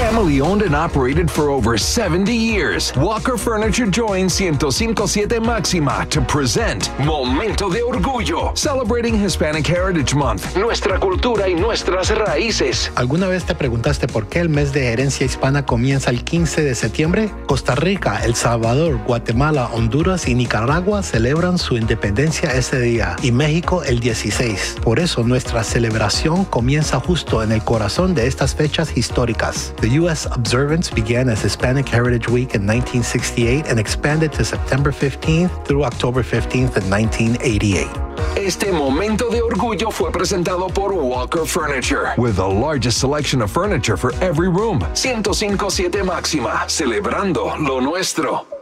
Family owned and operated for over 70 years, Walker Furniture joins 105.7 Máxima to present Momento de Orgullo, celebrating Hispanic Heritage Month, nuestra cultura y nuestras raíces. ¿Alguna vez te preguntaste por qué el mes de herencia hispana comienza el 15 de septiembre? Costa Rica, El Salvador, Guatemala, Honduras y Nicaragua celebran su independencia ese día y México el 16. Por eso nuestra celebración comienza justo en el corazón de estas fechas históricas. The U.S. observance began as Hispanic Heritage Week in 1968 and expanded to September 15th through October 15th in 1988. Este momento de orgullo fue presentado por Walker Furniture, with the largest selection of furniture for every room. 105.7 Máxima, celebrando lo nuestro.